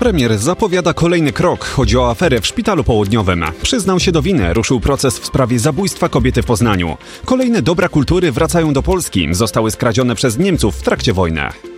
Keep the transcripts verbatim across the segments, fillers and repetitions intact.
Premier zapowiada kolejny krok. Chodzi o aferę w Szpitalu Południowym. Przyznał się do winy, ruszył proces w sprawie zabójstwa kobiety w Poznaniu. Kolejne dobra kultury wracają do Polski. Zostały skradzione przez Niemców w trakcie wojny.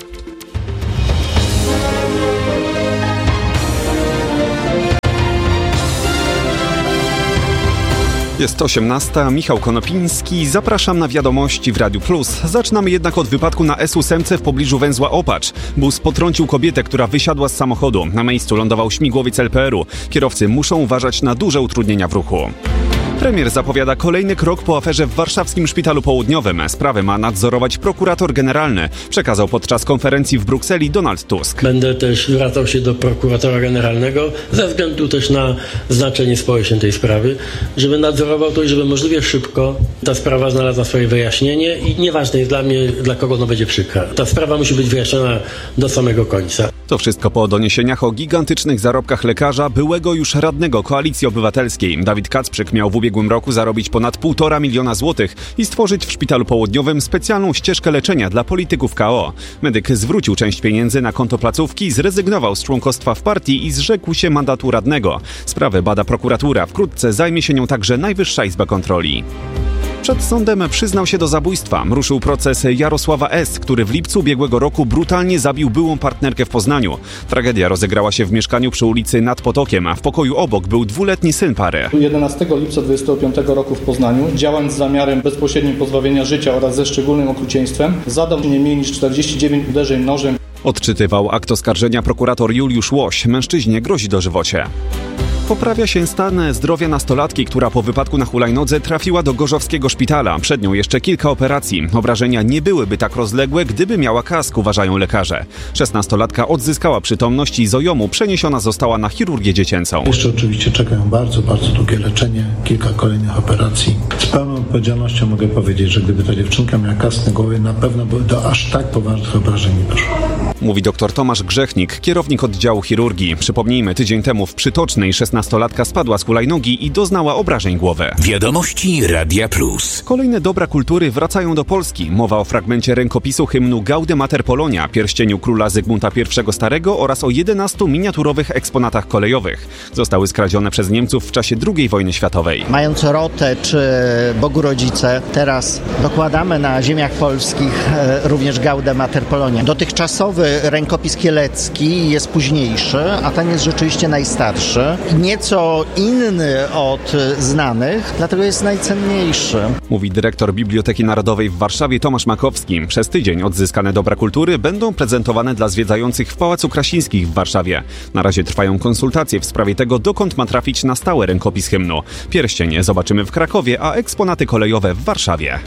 Jest osiemnasta, Michał Konopiński, zapraszam na wiadomości w Radiu Plus. Zaczynamy jednak od wypadku na S osiem w pobliżu węzła Opacz. Bus potrącił kobietę, która wysiadła z samochodu. Na miejscu lądował śmigłowiec L P R-u. Kierowcy muszą uważać na duże utrudnienia w ruchu. Premier zapowiada kolejny krok po aferze w warszawskim Szpitalu Południowym. Sprawę ma nadzorować prokurator generalny, przekazał podczas konferencji w Brukseli Donald Tusk. Będę też zwracał się do prokuratora generalnego ze względu też na znaczenie społeczne tej sprawy, żeby nadzorował to i żeby możliwie szybko ta sprawa znalazła swoje wyjaśnienie i nieważne jest dla mnie, dla kogo ona będzie przykra. Ta sprawa musi być wyjaśniona do samego końca. To wszystko po doniesieniach o gigantycznych zarobkach lekarza, byłego już radnego Koalicji Obywatelskiej. Dawid Kacprzyk miał w ubiegłym roku zarobić ponad półtora miliona złotych i stworzyć w Szpitalu Południowym specjalną ścieżkę leczenia dla polityków K O. Medyk zwrócił część pieniędzy na konto placówki, zrezygnował z członkostwa w partii i zrzekł się mandatu radnego. Sprawę bada prokuratura. Wkrótce zajmie się nią także Najwyższa Izba Kontroli. Przed sądem przyznał się do zabójstwa. Ruszył proces Jarosława S., który w lipcu ubiegłego roku brutalnie zabił byłą partnerkę w Poznaniu. Tragedia rozegrała się w mieszkaniu przy ulicy Nad Potokiem, a w pokoju obok był dwuletni syn pary. jedenastego lipca dwudziestego piątego roku w Poznaniu, działając z zamiarem bezpośrednim pozbawienia życia oraz ze szczególnym okrucieństwem, zadał nie mniej niż czterdzieści dziewięć uderzeń nożem. Odczytywał akt oskarżenia prokurator Juliusz Łoś. Mężczyźnie grozi dożywocie. Poprawia się stan zdrowia nastolatki, która po wypadku na hulajnodze trafiła do gorzowskiego szpitala. Przed nią jeszcze kilka operacji. Obrażenia nie byłyby tak rozległe, gdyby miała kask, uważają lekarze. Szesnastolatka odzyskała przytomność i z ojomu przeniesiona została na chirurgię dziecięcą. Jeszcze oczywiście czekają bardzo, bardzo długie leczenie, kilka kolejnych operacji. Z pełną odpowiedzialnością mogę powiedzieć, że gdyby ta dziewczynka miała kask na głowie, na pewno by do aż tak poważnych obrażeń nie doszło. Mówi dr Tomasz Grzechnik, kierownik oddziału chirurgii. Przypomnijmy, tydzień temu w Przytocznej szesnastolatka spadła z hulajnogi i doznała obrażeń głowy. Wiadomości Radia Plus. Kolejne dobra kultury wracają do Polski. Mowa o fragmencie rękopisu hymnu Gaude Mater Polonia, pierścieniu króla Zygmunta I Starego oraz o jedenastu miniaturowych eksponatach kolejowych. Zostały skradzione przez Niemców w czasie drugiej wojny światowej. Mając Rotę czy Bogu Rodzice, teraz dokładamy na ziemiach polskich również Gaude Mater Polonia. Dotychczasowy rękopis kielecki jest późniejszy, a ten jest rzeczywiście najstarszy. Nieco inny od znanych, dlatego jest najcenniejszy. Mówi dyrektor Biblioteki Narodowej w Warszawie Tomasz Makowski. Przez tydzień odzyskane dobra kultury będą prezentowane dla zwiedzających w Pałacu Krasińskich w Warszawie. Na razie trwają konsultacje w sprawie tego, dokąd ma trafić na stałe rękopis hymnu. Pierścień zobaczymy w Krakowie, a eksponaty kolejowe w Warszawie.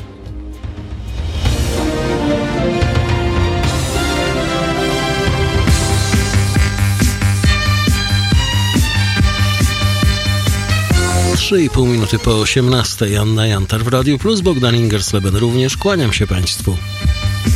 trzy i pół minuty po osiemnastej. Anna Jantar w Radiu Plus, Bogdan Ingersleben również. Kłaniam się Państwu.